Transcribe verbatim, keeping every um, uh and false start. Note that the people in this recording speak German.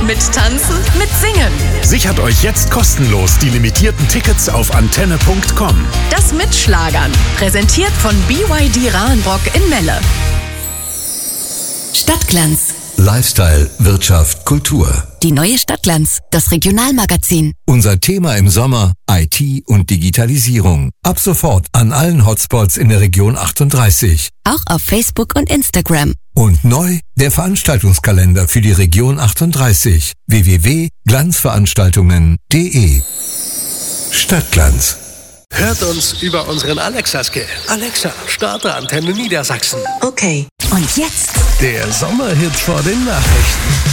Mittanzen, mitsingen. Sichert euch jetzt kostenlos die limitierten Tickets auf antenne punkt com. Das Mitschlagern, präsentiert von B Y D Rahenbrock in Melle. Stadtglanz. Lifestyle, Wirtschaft, Kultur. Die neue Stadtglanz, das Regionalmagazin. Unser Thema im Sommer: I T und Digitalisierung. Ab sofort an allen Hotspots in der Region achtunddreißig. Auch auf Facebook und Instagram. Und neu der Veranstaltungskalender für die Region achtunddreißig. w w w punkt glanzveranstaltungen punkt de. Stadtglanz. Hört uns über unseren Alexa-Skill. Alexa, starte Antenne Niedersachsen. Okay. Und jetzt Der Sommerhit vor den Nachrichten.